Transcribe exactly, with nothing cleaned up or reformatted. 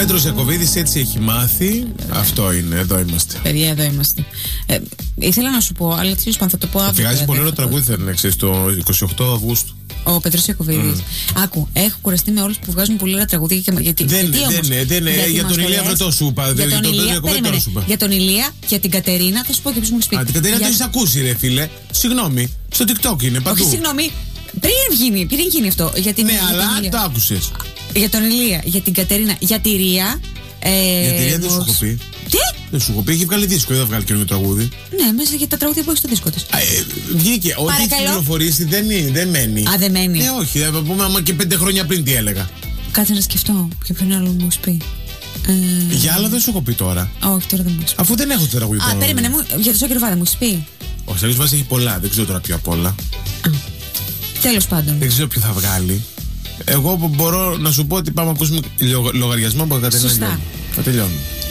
Πέτρος Ιακωβίδης έτσι έχει μάθει. Αυτό είναι, εδώ είμαστε. Παιδιά, εδώ είμαστε. Ε, ήθελα να σου πω, αλλά τέλος πάντων θα το πω αύριο. Βγάζει πολύ ωραίο τραγούδι, θα είναι το εικοστή ογδόη Αυγούστου. Ο Πέτρος Ιακωβίδης. Mm. Άκου, έχω κουραστεί με όλους που βγάζουν πολύ ωραία τραγούδια. Γιατί, δεν γιατί όμως, δεν δεν γιατί για τον Ηλία Βρετό σου είπα. Για τον, τον Ηλία, περίμενε, για τον Ηλία, για την Κατερίνα, θα σου πω και ποιος μου έχει πει. Α, την Κατερίνα για... το έχεις ακούσει, ρε φίλε. Συγγνώμη, στο TikTok είναι παντού. Όχι, συγγνώμη, πριν γίνει, πριν γίνει αυτό. Για την, ναι, για αλλά τον το άκουσες. Για τον Ηλία, για την Κατερίνα, για τη Ρία. Ε, για τη Ρία δεν σου έχω πει. Τι? Δεν σου έχω πει, έχει βγάλει δίσκο, δεν θα βγάλει καινούργιο τραγούδι. Ναι, μέσα για τα τραγούδια που έχει στο δίσκο της. Ε, βγήκε. Ό,τι έχει κυκλοφορήσει δεν, δεν μένει. Α, δεν μένει. Ε, όχι, θα πούμε άμα και πέντε χρόνια πριν τι έλεγα. Κάτσε να σκεφτώ. Ποιο ποιον άλλο μου έχει πει. Ε... Για άλλο δεν σου έχω πει τώρα. Όχι, τώρα δεν μου έχει πει. Αφού δεν έχω το τραγούδι. Α, περίμενε μου, για το Σόκερ Βάδα μου έχει πει. Ο Σόκερ Βάδα έχει πολλά, δεν ξέρω τώρα ποιο απ' όλα. Τέλος πάντων. Δεν ξέρω ποιο θα βγάλει. Εγώ μπορώ να σου πω ότι πάμε να ακούσουμε λογαριασμό από Κατερίνα. Σωστά. Θα τελειώνουμε.